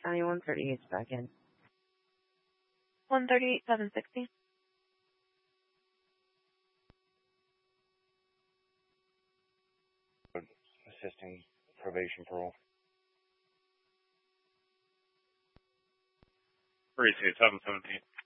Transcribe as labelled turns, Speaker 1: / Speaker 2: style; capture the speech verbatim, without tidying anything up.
Speaker 1: County one thirty-eight back in.
Speaker 2: one thirty-eight, seven sixty.
Speaker 3: Assisting probation parole.
Speaker 4: three two seven seventeen.